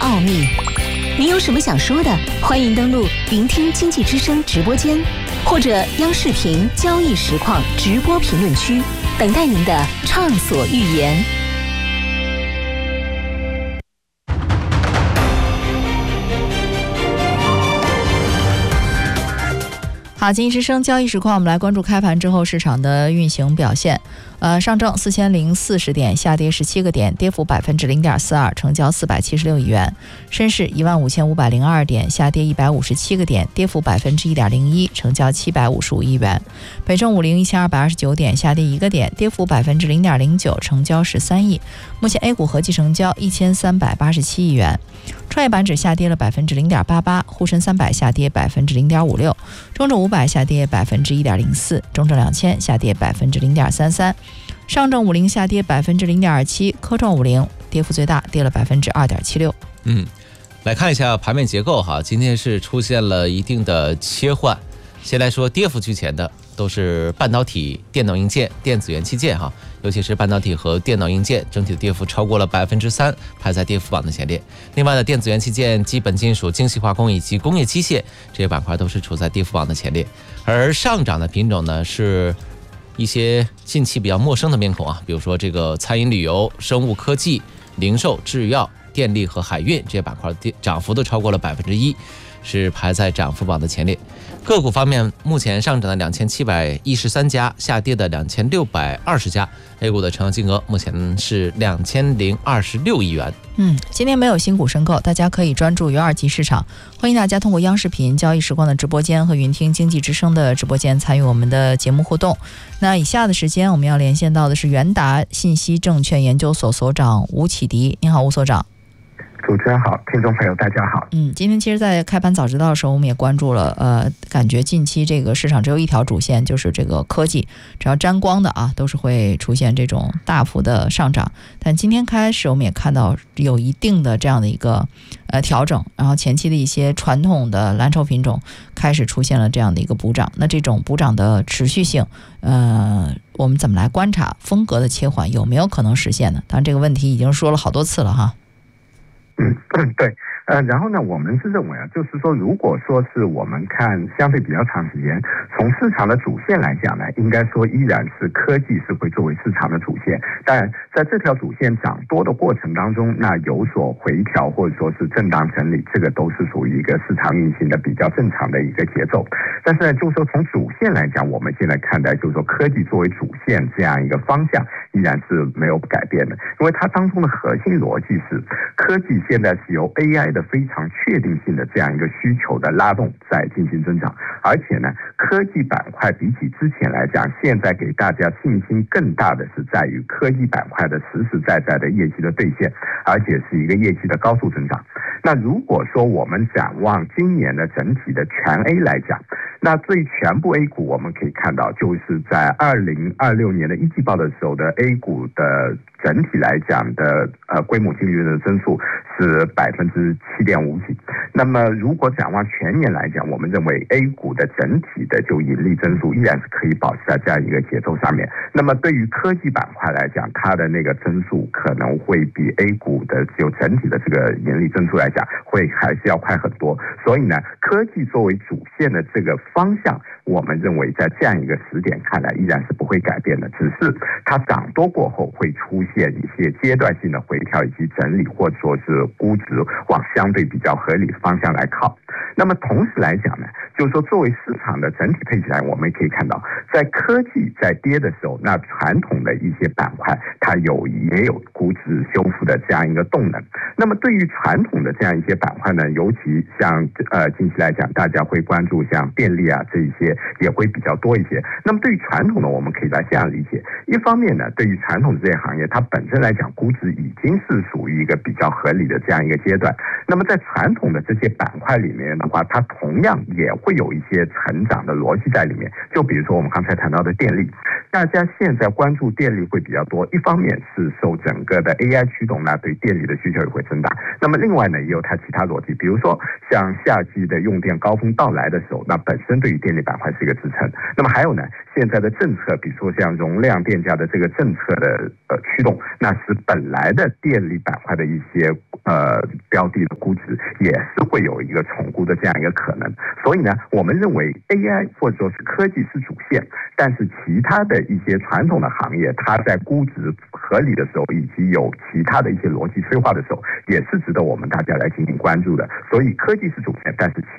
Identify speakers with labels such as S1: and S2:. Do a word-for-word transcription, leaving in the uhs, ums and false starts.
S1: 奥秘。你有什么想说的？欢迎登录聆听经济之声直播间，或者央视频交易实况直播评论区，等待您的畅所欲言。
S2: 好，经济之声交易实况，我们来关注开盘之后市场的运行表现。呃，上证四千零四十点，下跌十七个点，跌幅百分之零点四二，成交四百七十六亿元。深市一万五千五百零二点，下跌一百五十七个点，跌幅百分之一点零一，成交七百五十五亿元。北证五零一千二百二十九点，下跌一个点，跌幅百分之零点零九，成交十三亿。目前 A 股合计成交一千三百八十七亿元。创业板指下跌了百分之零点八八，沪深三百下跌百分之零点五六，中证五百下跌百分之一点零四，中证两千下跌百分之零点三三，上证五零下跌百分之零点二七，科创五零跌幅最大，跌了百分之二点七六。
S3: 嗯，来看一下盘面结构哈，今天是出现了一定的切换。先来说跌幅居前的都是半导体、电脑硬件、电子元器件哈，尤其是半导体和电脑硬件，整体的跌幅超过了百分之三，排在跌幅榜的前列。另外呢，电子元器件、基本金属、精细化工以及工业机械这些板块都是处在跌幅榜的前列。而上涨的品种呢，是一些近期比较陌生的面孔啊，比如说这个餐饮旅游、生物科技、零售、制药、电力和海运这些板块涨幅都超过了百分之一，是排在涨幅榜的前列。个股方面，目前上涨的两千七百一十三家，下跌的两千六百二十家。A 股的成交金额目前是两千零二十六亿元。
S2: 嗯，今天没有新股申购，大家可以专注于二级市场。欢迎大家通过央视频交易时光的直播间和云听经济之声的直播间参与我们的节目互动。那以下的时间，我们要连线到的是元达信息证券研究所所长吴启迪。您好，吴所长。
S4: 主持人好，听众朋友大家好。
S2: 嗯，今天其实在开盘早知道的时候，我们也关注了，呃，感觉近期这个市场只有一条主线，就是这个科技，只要沾光的啊，都是会出现这种大幅的上涨。但今天开始，我们也看到有一定的这样的一个呃调整，然后前期的一些传统的蓝筹品种开始出现了这样的一个补涨。那这种补涨的持续性，呃，我们怎么来观察风格的切换有没有可能实现呢？当然，这个问题已经说了好多次了哈。
S4: 嗯，对，呃，然后呢，我们是认为啊，就是说，如果说是我们看相对比较长时间，从市场的主线来讲呢，应该说依然是科技是会作为市场的主线。当然，在这条主线涨多的过程当中，那有所回调或者说是震荡整理，这个都是属于一个市场运行的比较正常的一个节奏。但是呢，就是说从主线来讲，我们现在看待就是说科技作为主线这样一个方向，依然是没有改变的，因为它当中的核心逻辑是科技现在是由 A I 的非常确定性的这样一个需求的拉动在进行增长，而且呢，科技板块比起之前来讲，现在给大家信心更大的是在于科技板块的实实在在的业绩的兑现，而且是一个业绩的高速增长。那如果说我们展望今年的整体的全 A 来讲，那对全部 A 股我们可以看到，就是在二零二六年的一季报的时候的 A 股的整体来讲的呃规模净利润的增速是百分之七点五几。那么如果展望全年来讲，我们认为 A 股的整体的就盈利增速依然是可以保持在这样一个节奏上面。那么对于科技板块来讲，它的那个增速可能会比 A 股的就整体的这个盈利增速来讲，会还是要快很多。所以呢，科技作为主线的这个方向，我们认为在这样一个时点看来依然是不会改变的，只是它涨多过后会出现一些阶段性的回调以及整理，或者说是估值往相对比较合理的方向来靠。那么同时来讲呢，就是说作为市场的整体配置来，我们可以看到，在科技在跌的时候，那传统的一些板块它有也有估值修复的这样一个动能。那么对于传统的这样一些板块呢，尤其像呃近期来讲，大家会关注像电力啊这一些也会比较多一些。那么对于传统的，我们可以来这样理解：一方面呢，对于传统的这些行业，它本身来讲估值已经是属于一个比较合理的这样一个阶段。那么在传统的这些板块里面的话，它同样也会有一些成长的逻辑在里面。就比如说我们刚才谈到的电力， 大家现在关注电力会比较多，一方面是受整个的 A I 驱动，那对电力的需求也会增大。那么另外呢，也有它其他逻辑，比如说像夏季的用电高峰到来的时候，那本身对于电力板块是一个支撑。那么还有呢，现在的政策，比如说像容量电价的这个政策的呃驱动，那使本来的电力板块的一些呃标的的估值也是会有一个重估的这样一个可能。所以呢，我们认为 A I 或者说是科技是主线，但是其他的一些传统的行业，它在估值合理的时候，以及有其他的一些逻辑催化的时候，也是值得我们大家来进行关注的。所以科技是主线，但是